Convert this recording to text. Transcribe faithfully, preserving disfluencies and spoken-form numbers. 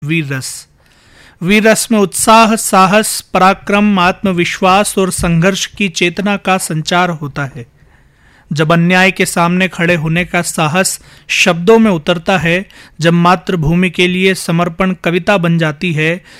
वीर रस। वीर रस में उत्साह, साहस, पराक्रम, आत्मविश्वास और संघर्ष की चेतना का संचार होता है। जब अन्याय के सामने खड़े होने का साहस शब्दों में उतरता है, जब मातृभूमि के लिए समर्पण कविता बन जाती है,